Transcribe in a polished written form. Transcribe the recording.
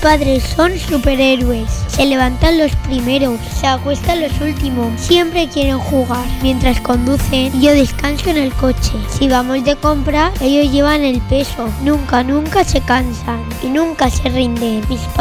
padres son superhéroes. Se levantan los primeros, se acuestan los últimos. Siempre quieren jugar mientras conducen y yo descanso en el coche. Si vamos de compra, ellos llevan el peso. Nunca se cansan y nunca se rinden. Mis